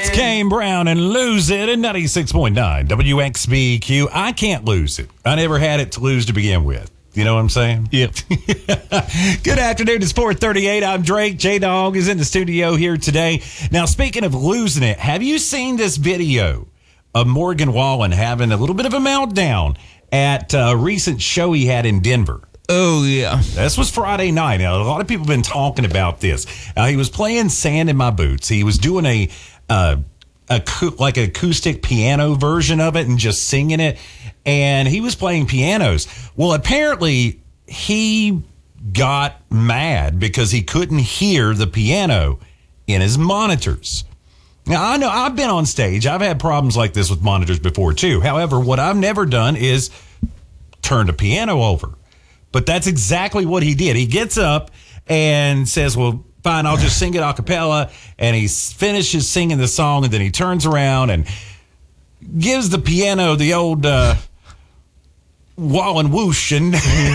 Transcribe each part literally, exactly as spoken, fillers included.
Kane Brown and Lose It in ninety-six point nine W X B Q. I can't lose it. I never had it to lose to begin with. You know what I'm saying? Yep. Good afternoon. It's four thirty-eight. I'm Drake. J-Dog is in the studio here today. Now, speaking of losing it, have you seen this video of Morgan Wallen having a little bit of a meltdown at a recent show he had in Denver? Oh, yeah. This was Friday night. Now, a lot of people have been talking about this. Uh, he was playing Sand in My Boots. He was doing a, uh, a like an acoustic piano version of it and just singing it. And he was playing pianos. Well, apparently he got mad because he couldn't hear the piano in his monitors. Now, I know I've been on stage. I've had problems like this with monitors before, too. However, what I've never done is turn the piano over. But that's exactly what he did. He gets up and says, well, fine, I'll just sing it a cappella. And he finishes singing the song, and then he turns around and gives the piano the old uh, wall and whoosh and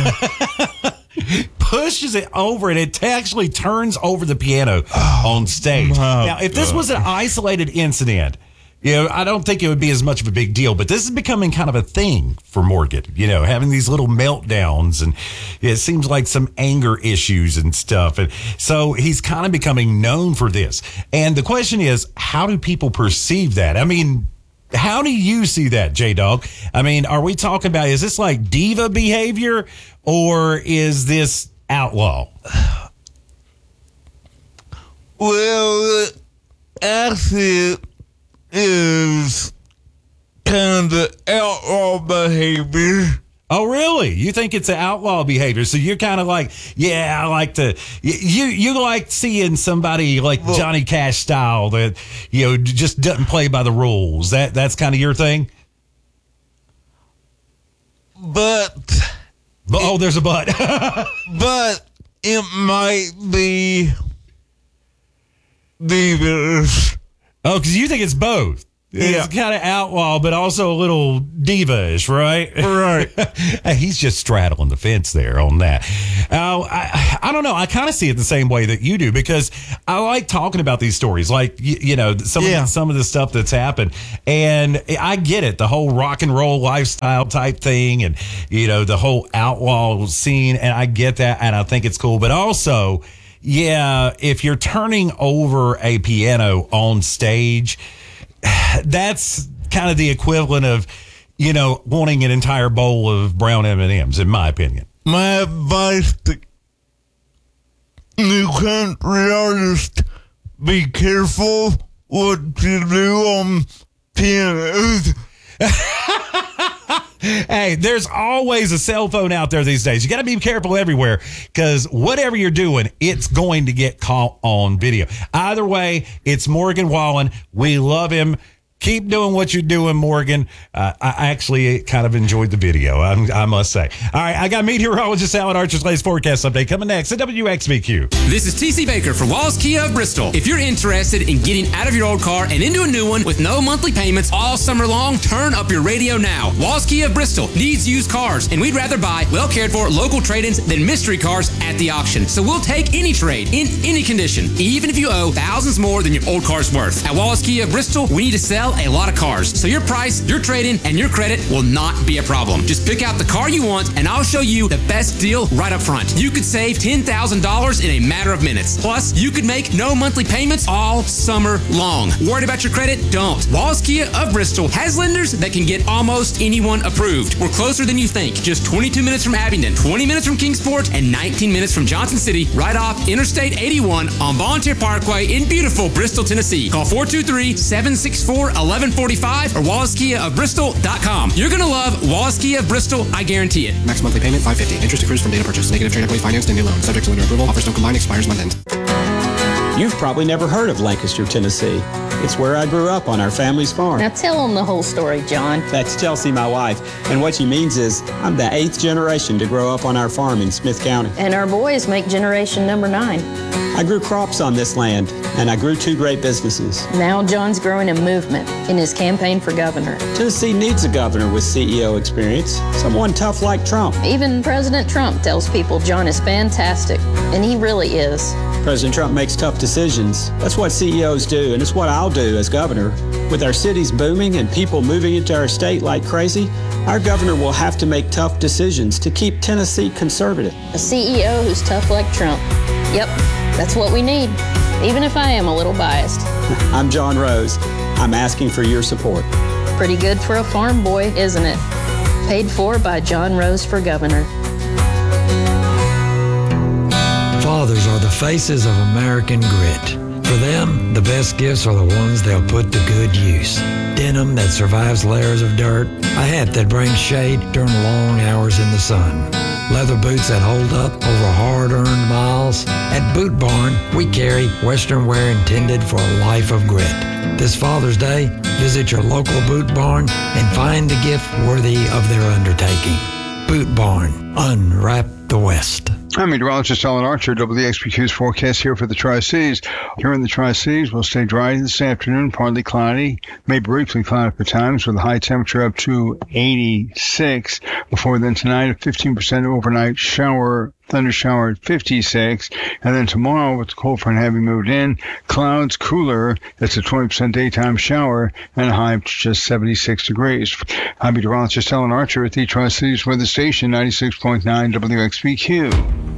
pushes it over, and it actually turns over the piano oh, on stage. Now, if this was an isolated incident, you know, I don't think it would be as much of a big deal, but this is becoming kind of a thing for Morgan, you know, having these little meltdowns, and it seems like some anger issues and stuff. And so he's kind of becoming known for this. And the question is, how do people perceive that? I mean, how do you see that, J-Dog? I mean, are we talking about, is this like diva behavior, or is this outlaw? Well, actually, is kind of outlaw behavior. Oh, really? You think it's an outlaw behavior? So you're kind of like, yeah, I like to, you you like seeing somebody like well, Johnny Cash style that, you know, just doesn't play by the rules. That That's kind of your thing? But. but oh, there's a but. But it might be divas. Oh, because you think it's both. Yeah. It's kind of outlaw, but also a little diva-ish, right? Right. He's just straddling the fence there on that. Uh, I, I don't know. I kind of see it the same way that you do, because I like talking about these stories, like, you, you know, some, yeah. of the, some of the stuff that's happened. And I get it, the whole rock and roll lifestyle type thing, and, you know, the whole outlaw scene. And I get that, and I think it's cool. But also, yeah, if you're turning over a piano on stage, that's kind of the equivalent of, you know, wanting an entire bowl of brown M and M's, in my opinion. My advice to new country artists, be careful what you do on pianos. Hey, there's always a cell phone out there these days. You got to be careful everywhere, because whatever you're doing, it's going to get caught on video. Either way, it's Morgan Wallen. We love him. Keep doing what you're doing, Morgan. Uh, I actually kind of enjoyed the video, I'm, I must say. All right, I got meteorologist Alan Archer's latest forecast update coming next at W X B Q. This is T C Baker for Walls Kia of Bristol. If you're interested in getting out of your old car and into a new one with no monthly payments all summer long, turn up your radio now. Walls Kia of Bristol needs used cars, and we'd rather buy well cared for local trade-ins than mystery cars at the auction. So we'll take any trade in any condition, even if you owe thousands more than your old car's worth. At Walls Kia of Bristol, we need to sell a lot of cars, so your price, your trade-in, and your credit will not be a problem. Just pick out the car you want, and I'll show you the best deal right up front. You could save ten thousand dollars in a matter of minutes. Plus, you could make no monthly payments all summer long. Worried about your credit? Don't. Walls Kia of Bristol has lenders that can get almost anyone approved. We're closer than you think. Just twenty-two minutes from Abingdon, twenty minutes from Kingsport, and nineteen minutes from Johnson City, right off Interstate eighty-one on Volunteer Parkway in beautiful Bristol, Tennessee. Call four two three, seven six four, one one four five or wallace kia of bristol dot com. You're going to love Wallace Kia of Bristol, I guarantee it. Max monthly payment five hundred fifty dollars. Interest accrues from data purchase. Negative trade equity financed in new loan. Subject to lender approval. Offers don't combine. Expires month end. You've probably never heard of Lancaster, Tennessee. It's where I grew up on our family's farm. Now tell them the whole story, John. That's Chelsea, my wife. And what she means is I'm the eighth generation to grow up on our farm in Smith County. And our boys make generation number nine. I grew crops on this land, and I grew two great businesses. Now John's growing a movement in his campaign for governor. Tennessee needs a governor with C E O experience, someone tough like Trump. Even President Trump tells people John is fantastic, and he really is. President Trump makes tough decisions. That's what C E Os do, and it's what I'll do as governor. With our cities booming and people moving into our state like crazy, our governor will have to make tough decisions to keep Tennessee conservative. A C E O who's tough like Trump. Yep, that's what we need, even if I am a little biased. I'm John Rose. I'm asking for your support. Pretty good for a farm boy, isn't it? Paid for by John Rose for governor. Fathers are the faces of American grit. For them, the best gifts are the ones they'll put to good use. Denim that survives layers of dirt, a hat that brings shade during long hours in the sun, leather boots that hold up over hard-earned miles. At Boot Barn, we carry Western wear intended for a life of grit. This Father's Day, visit your local Boot Barn and find a gift worthy of their undertaking. Boot Barn, unwrap the West. I'm meteorologist Alan Archer, W X B Q's forecast here for the Tri-Cities. Here in the Tri-Cities, we'll stay dry this afternoon, partly cloudy, may briefly cloud up at times with a high temperature up to eighty-six. Before then tonight, a fifteen percent overnight shower, thunder shower at fifty-six. And then tomorrow, with the cold front having moved in, clouds cooler. That's a twenty percent daytime shower and a high of just seventy-six degrees. I'm meteorologist Alan Archer at the Tri-Cities Weather Station, ninety-six point nine W X B Q.